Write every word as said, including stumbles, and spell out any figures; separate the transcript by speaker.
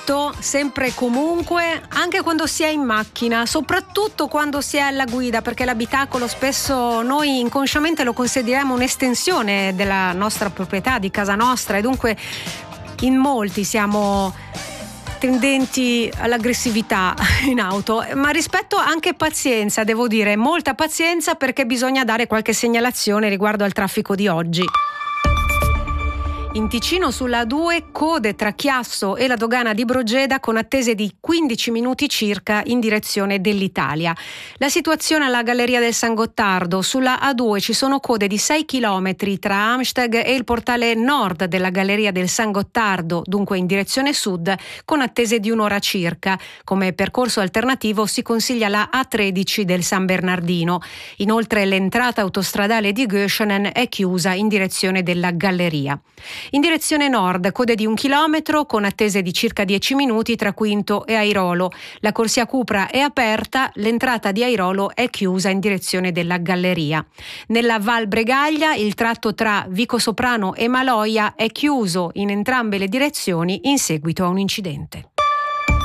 Speaker 1: tutto, sempre e comunque, anche quando si è in macchina, soprattutto quando si è alla guida, perché l'abitacolo spesso noi inconsciamente lo consideriamo un'estensione della nostra proprietà, di casa nostra, e dunque in molti siamo tendenti all'aggressività in auto, ma rispetto anche pazienza, devo dire, molta pazienza, perché bisogna dare qualche segnalazione riguardo al traffico di oggi. In Ticino sulla A due code tra Chiasso e la dogana di Brogeda con attese di quindici minuti circa in direzione dell'Italia. La situazione alla Galleria del San Gottardo: sulla A due ci sono code di sei chilometri tra Amsteg e il portale nord della Galleria del San Gottardo, dunque in direzione sud, con attese di un'ora circa. Come percorso alternativo si consiglia la A tredici del San Bernardino. Inoltre l'entrata autostradale di Göschenen è chiusa in direzione della Galleria. In direzione nord, code di un chilometro con attese di circa dieci minuti tra Quinto e Airolo. La corsia Cupra è aperta, l'entrata di Airolo è chiusa in direzione della Galleria. Nella Val Bregaglia il tratto tra Vico Soprano e Maloia è chiuso in entrambe le direzioni in seguito a un incidente.